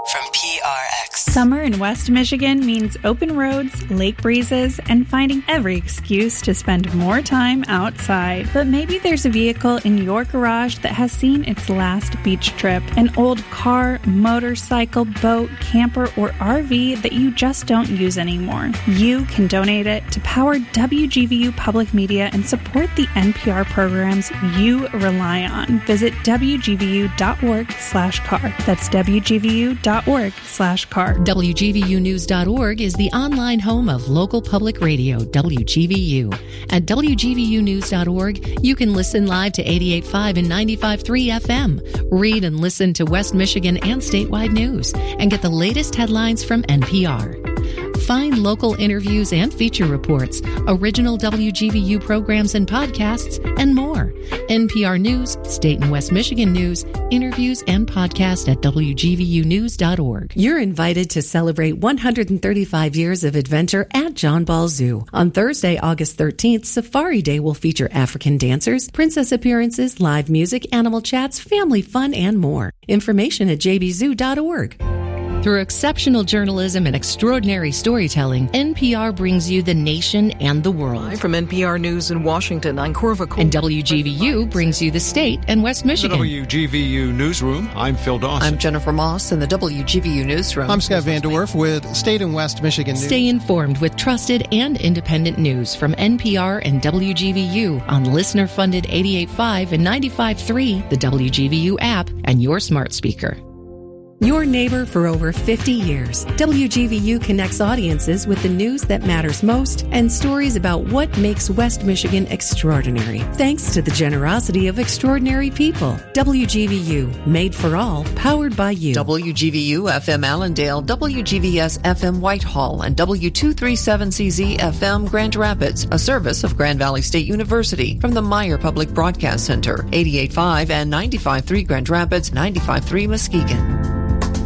from PRX. Summer in West Michigan means open roads, lake breezes, and finding every excuse to spend more time outside. But maybe there's a vehicle in your garage that has seen its last beach trip. An old car, motorcycle, boat, camper, or RV that you just don't use anymore. You can donate it to power WGVU Public Media and support the NPR programs you rely on. Visit WGVU.org/car. That's WGVU.org/car. WGVUnews.org is the online home of local public radio, WGVU. At WGVUnews.org, you can listen live to 88.5 and 95.3 FM, read and listen to West Michigan and statewide news, and get the latest headlines from NPR. Find local interviews and feature reports, original WGVU programs and podcasts, and more. NPR News, State and West Michigan News, interviews, and podcasts at WGVUnews.org. You're invited to celebrate 135 years of adventure at John Ball Zoo. On Thursday, August 13th, Safari Day will feature African dancers, princess appearances, live music, animal chats, family fun, and more. Information at jbzoo.org. Through exceptional journalism and extraordinary storytelling, NPR brings you the nation and the world. Live from NPR News in Washington, I'm Corva Cole. And WGVU brings you the state and West Michigan. In the WGVU Newsroom, I'm Phil Dawson. I'm Jennifer Moss in the WGVU Newsroom. I'm Scott Van Der Werf with State and West Michigan News. Stay informed with trusted and independent news from NPR and WGVU on listener-funded 88.5 and 95.3, the WGVU app, and your smart speaker. Your neighbor for over 50 years, WGVU connects audiences with the news that matters most and stories about what makes West Michigan extraordinary. Thanks to the generosity of extraordinary people. WGVU, made for all, powered by you. WGVU FM Allendale, WGVS FM Whitehall, and W237CZ FM Grand Rapids, a service of Grand Valley State University from the Meyer Public Broadcast Center, 88.5 and 95.3 Grand Rapids, 95.3 Muskegon.